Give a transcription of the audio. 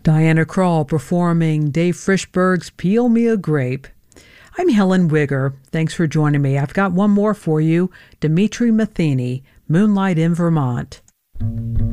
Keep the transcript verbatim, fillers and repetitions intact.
Diana Krall performing Dave Frishberg's Peel Me a Grape. I'm Helen Wigger. Thanks for joining me. I've got one more for you, Dimitri Matheny, Moonlight in Vermont.